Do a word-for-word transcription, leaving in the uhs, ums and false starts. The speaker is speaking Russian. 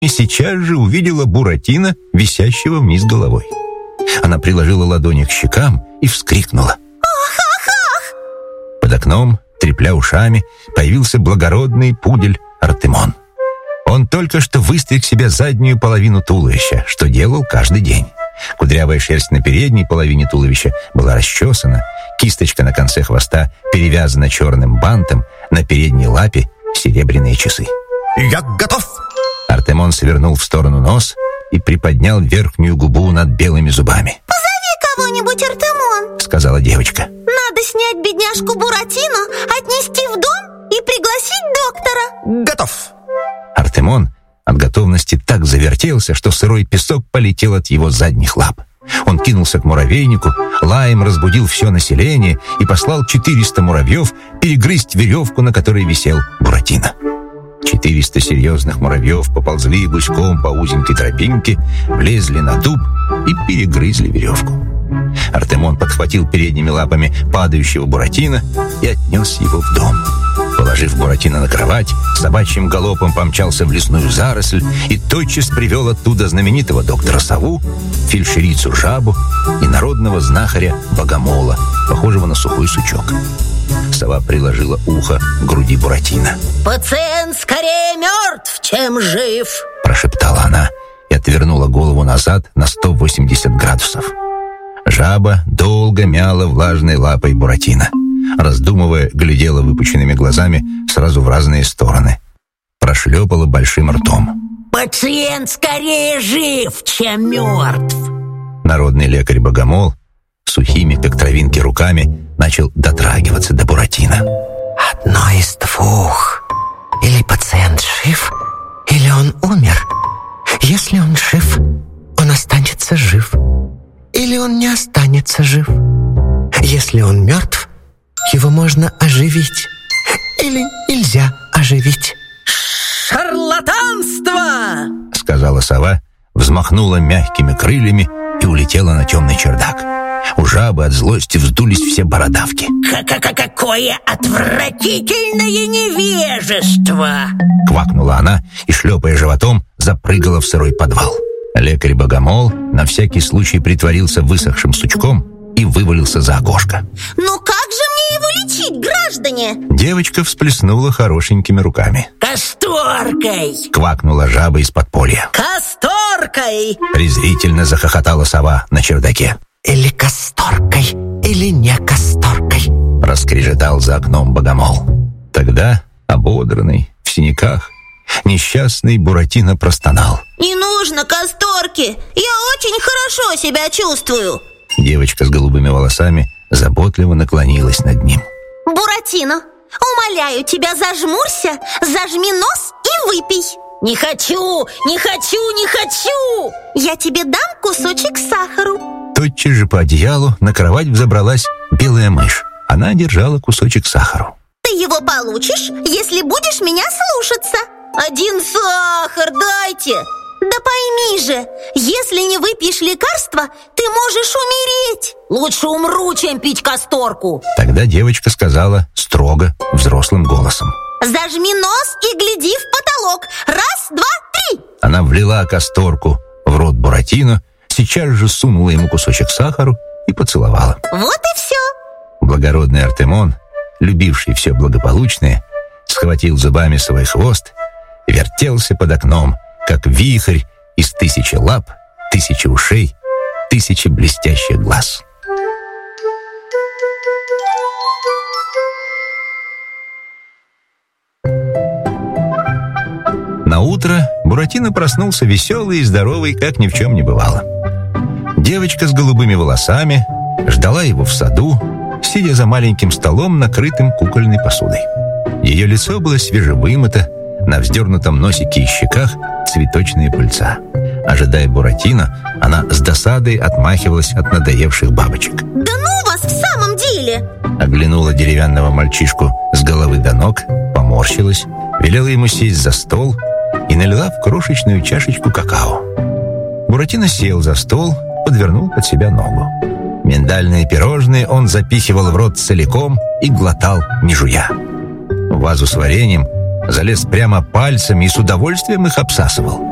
и сейчас же увидела Буратино, висящего вниз головой. Она приложила ладони к щекам и вскрикнула. «Ах, ах, ах!» Под окном, трепля ушами, появился благородный пудель Артемон. Он только что выстриг себе заднюю половину туловища, что делал каждый день. Кудрявая шерсть на передней половине туловища была расчесана, кисточка на конце хвоста перевязана черным бантом, на передней лапе серебряные часы. «Я готов!» Артемон свернул в сторону нос и приподнял верхнюю губу над белыми зубами. «Позови кого-нибудь, Артемон», — сказала девочка. «Надо снять бедняжку Буратино, отнести в дом и пригласить доктора». «Готов!» Артемон от готовности так завертелся, что сырой песок полетел от его задних лап. Он кинулся к муравейнику, лаем разбудил все население и послал четыреста муравьев перегрызть веревку, на которой висел Буратино. Четыреста серьезных муравьев поползли гуськом по узенькой тропинке, влезли на дуб и перегрызли веревку. Артемон подхватил передними лапами падающего Буратино и отнес его в дом. Положив Буратино на кровать, собачьим галопом помчался в лесную заросль и тотчас привел оттуда знаменитого доктора Сову, фельдшерицу Жабу и народного знахаря Богомола, похожего на сухой сучок. Сова приложила ухо к груди Буратино. «Пациент скорее мертв, чем жив», — прошептала она и отвернула голову назад на сто восемьдесят градусов. Жаба долго мяла влажной лапой Буратино. Раздумывая, глядела выпученными глазами сразу в разные стороны. Прошлепала большим ртом. «Пациент скорее жив, чем мертв». Народный лекарь Богомол сухими, как травинки, руками начал дотрагиваться до Буратино. «Одно из двух. Или пациент жив, или он умер. Если он жив, он останется жив. Или он не останется жив. Если он мертв, его можно оживить. Или нельзя оживить». «Шарлатанство!» — сказала сова, взмахнула мягкими крыльями и улетела на темный чердак. У жабы от злости вздулись все бородавки. «Какое отвратительное невежество!» — квакнула она и, шлепая животом, запрыгала в сырой подвал. Лекарь Богомол на всякий случай притворился высохшим сучком и вывалился за окошко. «Ну как же мне его лечить, граждане?» Девочка всплеснула хорошенькими руками. «Касторкой!» — квакнула жаба из подполья. «Касторкой!» — презрительно захохотала сова на чердаке. «Или касторкой, или не касторкой!» — раскрежетал за окном Богомол. Тогда, ободранный, в синяках, несчастный Буратино простонал. «Не нужно касторки! Я очень хорошо себя чувствую!» Девочка с голубыми волосами заботливо наклонилась над ним. «Буратино, умоляю тебя, зажмурься, зажми нос и выпей!» «Не хочу, не хочу, не хочу!» «Я тебе дам кусочек сахару!» Тотчас же по одеялу на кровать взобралась белая мышь. Она держала кусочек сахару. «Ты его получишь, если будешь меня слушаться!» «Один сахар дайте!» «Да пойми же, если не выпьешь лекарства, ты можешь умереть!» «Лучше умру, чем пить касторку!» Тогда девочка сказала строго, взрослым голосом. «Зажми нос и гляди в потолок! Раз, два, три!» Она влила касторку в рот Буратино, сейчас же сунула ему кусочек сахару и поцеловала. Вот и все. Благородный Артемон, любивший все благополучное, схватил зубами свой хвост, вертелся под окном, как вихрь из тысячи лап, тысячи ушей, тысячи блестящих глаз. Наутро Буратино проснулся веселый и здоровый, как ни в чем не бывало. Девочка с голубыми волосами ждала его в саду, сидя за маленьким столом, накрытым кукольной посудой. Ее лицо было свежевымыто, на вздернутом носике и щеках цветочные пыльца. Ожидая Буратино, она с досадой отмахивалась от надоевших бабочек. «Да ну вас в самом деле!» Оглянула деревянного мальчишку с головы до ног, поморщилась, велела ему сесть за стол и налила в крошечную чашечку какао. Буратино сел за стол, подвернул под себя ногу. Миндальные пирожные он запихивал в рот целиком и глотал, не жуя. В вазу с вареньем залез прямо пальцами и с удовольствием их обсасывал.